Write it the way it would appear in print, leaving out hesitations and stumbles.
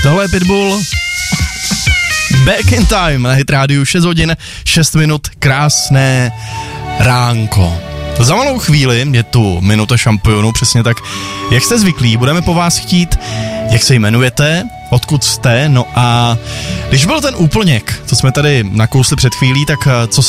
Tohle je Pitbull. Back in Time na Hit rádiu, 6 hodin, 6 minut, krásné ránko. Za malou chvíli je tu minuta šampionů, přesně tak, jak jste zvyklí, budeme po vás chtít, jak se jmenujete, odkud jste, no a když byl ten úplněk, co jsme tady nakousli před chvílí, tak co